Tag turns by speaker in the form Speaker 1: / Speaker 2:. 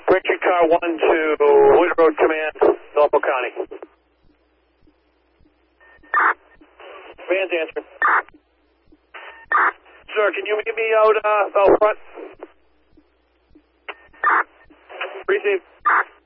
Speaker 1: Richard Car 1 to Wood Road Command, Norfolk County. Command's answering. Sir, can you meet me out front? Receive.